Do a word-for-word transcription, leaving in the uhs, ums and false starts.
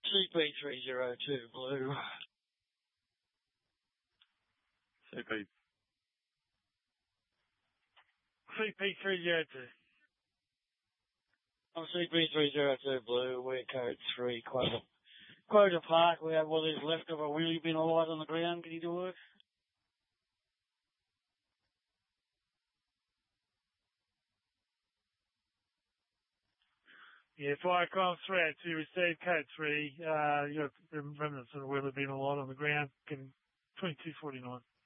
C P three zero two blue. C P. C P three zero two. I'm C P three zero two blue, we're code three, Quota, Quota Park. We have what is left of a wheelie bin of light on the ground. Can you do work? Yeah, Firecom three oh two, received code three. Uh, you got remnants of a wheelie bin of light on the ground. Getting twenty-two forty-nine.